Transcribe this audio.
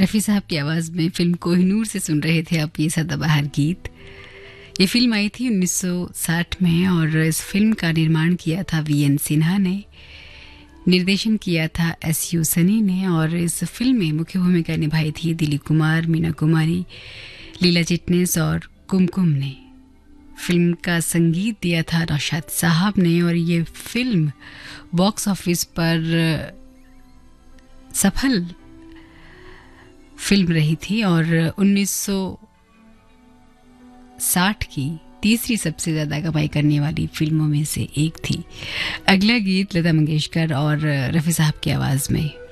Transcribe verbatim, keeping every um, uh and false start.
रफ़ी साहब की आवाज़ में फिल्म कोहिनूर से सुन रहे थे आप ये सदाबहार गीत। ये फिल्म आई थी उन्नीस सौ साठ में और इस फिल्म का निर्माण किया था वी एन सिन्हा ने, निर्देशन किया था एस यू सनी ने और इस फिल्म में मुख्य भूमिका निभाई थी दिलीप कुमार, मीना कुमारी, लीला चिटनेस और कुमकुम ने। फिल्म का संगीत दिया था नौशाद साहब ने और ये फिल्म बॉक्स ऑफिस पर सफल फिल्म रही थी और उन्नीस सौ साठ की तीसरी सबसे ज़्यादा कमाई करने वाली फिल्मों में से एक थी। अगला गीत लता मंगेशकर और रफ़ी साहब की आवाज़ में।